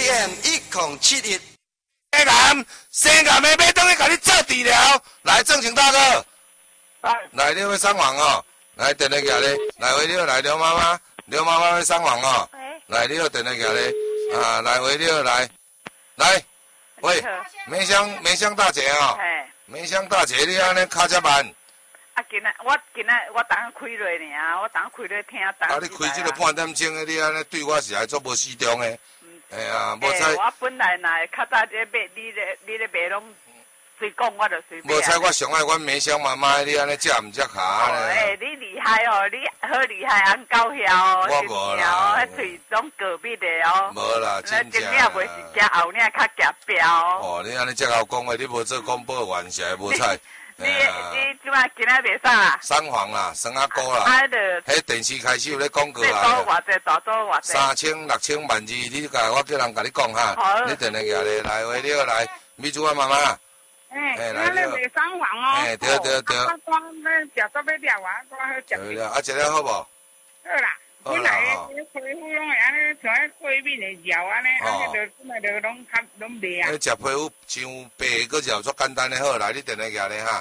险1071。 生癌，生癌的要等于甲你做治疗。来，正经大哥，来，你要上网哦。来，电话举咧，来回了，来刘妈妈，刘妈妈要上网哦。来，你要电话举咧，啊，来回了，来，喂，梅香大姐哦。梅香大姐，你安尼卡遮慢？ 啊，我当开落尔，我当开落听。啊， 你开这个半点钟的，你安尼对我是还做无适当的。哎呀，无采。 我本来若较早这买，你咧卖拢随讲，我就随买。 无采，我上爱阮梅香妈妈，你安尼食唔食卡呢？你厉害哦，你好厉害，安高晓哦。 我无啦。 迄喙拢隔壁的哦。 无啦，真正。 前领袂是夹后领较夹标。 哦，你安尼遮好讲的，你无做广播员是无采。 你即摆今仔卖啥啊？ 三黄啦，酸阿哥啦。迄电视开始有咧广告啊。 多偌济，大多偌济。 3000、6000万字，你我叫人甲你讲哈。你电话举咧，来话了来，米珠啊妈妈。 来了。卖三黄哦。 对。我食做要了啊，我好食。 对了，食了好无？好啦。本来迄皮肤拢会安尼像迄过敏的药安尼，安尼就本来就拢袂啊。 迄食皮肤像白个药足简单的好，来你电话举咧哈。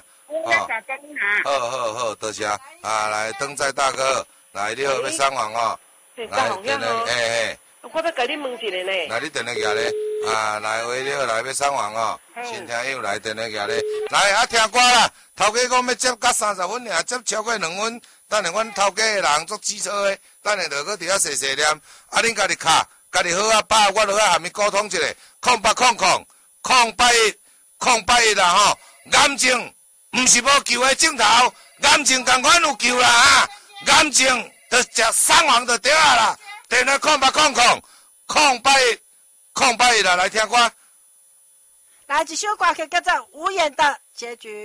好，多谢啊！来，登载大哥，来你好，要上网哦。 来，电话，我要甲你问一个呢。 来，你电话举咧，来话你好，来要上网哦。新听友来电话举咧，来啊听歌啦！头家讲要接到30分尔，接超过2分。等下阮头家的人足机车的，等下就搁伫遐细细念。啊，恁家己卡，家己好啊把，我落遐下面沟通一下，08000881啦吼。癌症毋是无救的镜头，癌症同款有救啦啊！癌症就食上网就对啊啦。电话08000881啦，来听歌。 来一首歌曲叫做《无言的结局》。